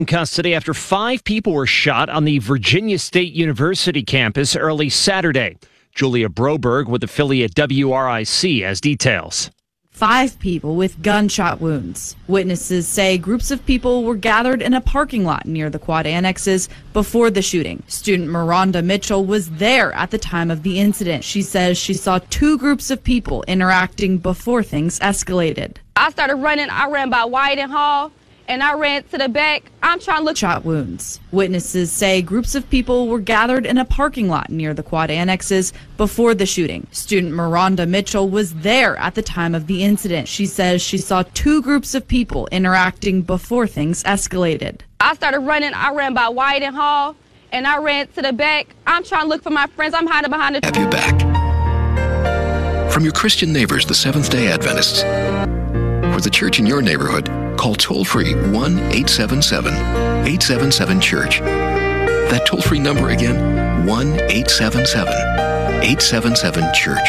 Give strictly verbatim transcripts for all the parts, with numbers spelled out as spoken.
In custody after five people were shot on the Virginia State University campus early Saturday. Julia Broberg with affiliate W R I C has details. Five people with gunshot wounds. Witnesses say groups of people were gathered in a parking lot near the quad annexes before the shooting. Student Miranda Mitchell was there at the time of the incident. She says she saw two groups of people interacting before things escalated. I started running. I ran by White and Hall, and I ran to the back. I'm trying to look. Shot wounds. Witnesses say groups of people were gathered in a parking lot near the quad annexes before the shooting. Student Miranda Mitchell was there at the time of the incident. She says she saw two groups of people interacting before things escalated. I started running. I ran by White and Hall, and I ran to the back. I'm trying to look for my friends. I'm hiding behind the... Have you back? From your Christian neighbors, the Seventh-day Adventists. For the church in your neighborhood, call toll-free one eight seven seven, eight seven seven, CHURCH. That toll-free number again, one eight seven seven, eight seven seven, CHURCH.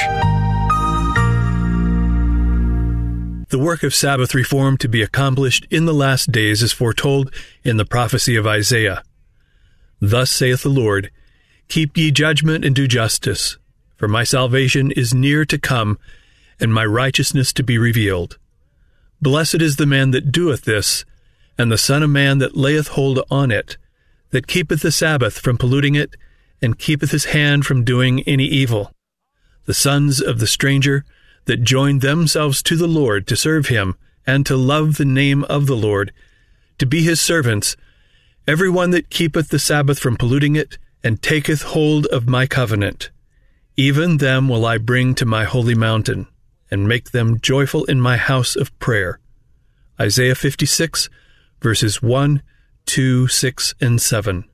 The work of Sabbath reform to be accomplished in the last days is foretold in the prophecy of Isaiah. Thus saith the Lord, Keep ye judgment and do justice, for my salvation is near to come, and my righteousness to be revealed. Blessed is the man that doeth this, and the Son of Man that layeth hold on it, that keepeth the Sabbath from polluting it, and keepeth his hand from doing any evil. The sons of the stranger that join themselves to the Lord to serve him, and to love the name of the Lord, to be his servants, every one that keepeth the Sabbath from polluting it, and taketh hold of my covenant. Even them will I bring to my holy mountain, and make them joyful in my house of prayer. Isaiah fifty-six, verses one, two, six, and seven.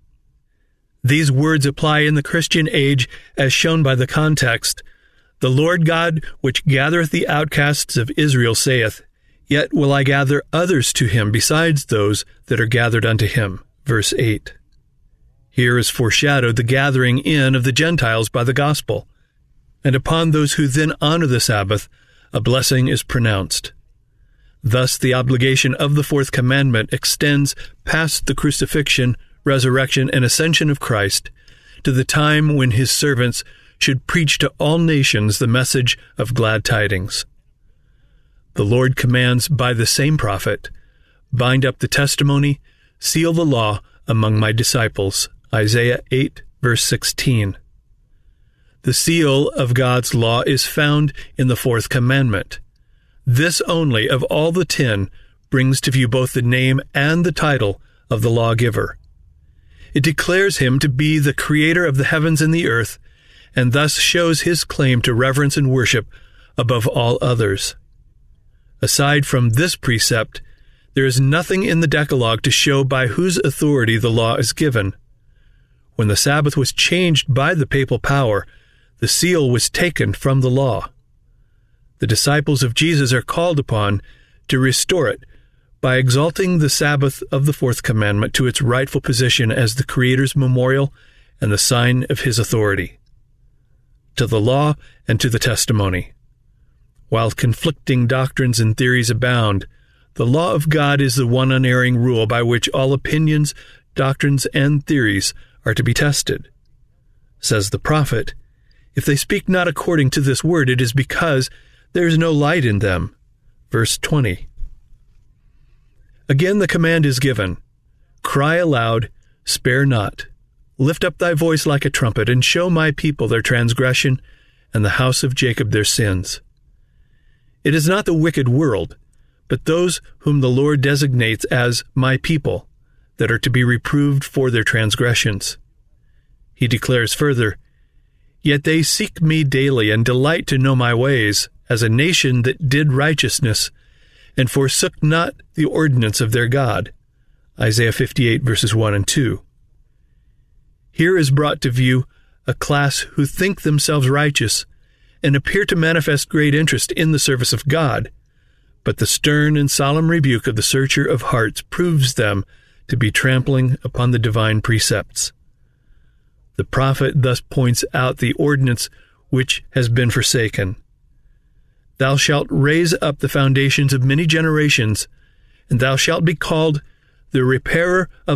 These words apply in the Christian age as shown by the context. The Lord God, which gathereth the outcasts of Israel, saith, Yet will I gather others to him besides those that are gathered unto him. Verse eight. Here is foreshadowed the gathering in of the Gentiles by the gospel, and upon those who then honor the Sabbath, a blessing is pronounced. Thus, the obligation of the fourth commandment extends past the crucifixion, resurrection, and ascension of Christ to the time when his servants should preach to all nations the message of glad tidings. The Lord commands by the same prophet, Bind up the testimony, seal the law among my disciples. Isaiah eight, verse sixteen. The seal of God's law is found in the fourth commandment. This only of all the ten brings to view both the name and the title of the lawgiver. It declares him to be the creator of the heavens and the earth, and thus shows his claim to reverence and worship above all others. Aside from this precept, there is nothing in the Decalogue to show by whose authority the law is given. When the Sabbath was changed by the papal power, the seal was taken from the law. The disciples of Jesus are called upon to restore it by exalting the Sabbath of the fourth commandment to its rightful position as the Creator's memorial and the sign of his authority. To the law and to the testimony. While conflicting doctrines and theories abound, the law of God is the one unerring rule by which all opinions, doctrines, and theories are to be tested. Says the prophet, If they speak not according to this word, it is because there is no light in them. Verse twenty. Again the command is given, Cry aloud, spare not. Lift up thy voice like a trumpet, and show my people their transgression, and the house of Jacob their sins. It is not the wicked world, but those whom the Lord designates as my people, that are to be reproved for their transgressions. He declares further, Yet they seek me daily, and delight to know my ways, as a nation that did righteousness, and forsook not the ordinance of their God. Isaiah fifty-eight, verses one and two. Here is brought to view a class who think themselves righteous, and appear to manifest great interest in the service of God, but the stern and solemn rebuke of the searcher of hearts proves them to be trampling upon the divine precepts. The prophet thus points out the ordinance which has been forsaken. Thou shalt raise up the foundations of many generations, and thou shalt be called the repairer of